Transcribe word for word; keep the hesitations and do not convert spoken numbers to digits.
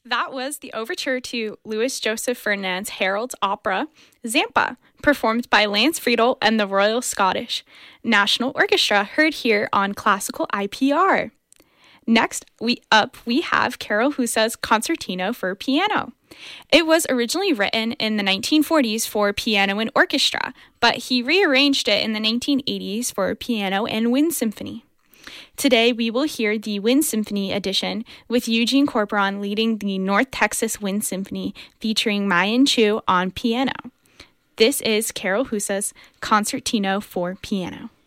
That was the overture to Louis Joseph Ferdinand's Harold's opera, Zampa, performed by Lance Friedel and the Royal Scottish National Orchestra, heard here on Classical I P R. Next we up, we have Karol Husa's Concertino for Piano. It was originally written in the nineteen forties for piano and orchestra, but he rearranged it in the nineteen eighties for piano and wind symphony. Today, we will hear the Wind Symphony edition with Eugene Corporon leading the North Texas Wind Symphony featuring Mayan Chu on piano. This is Karol Husa's Concertino for Piano.